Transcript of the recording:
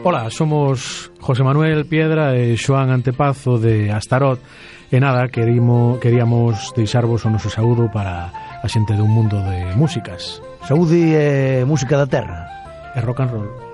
Ola, somos José Manuel Piedra e Xoán Antepazo de Astarot. E nada, queríamos deixarvos o noso saúdo para a xente dun mundo de músicas. Saúde e música da terra. E rock and roll.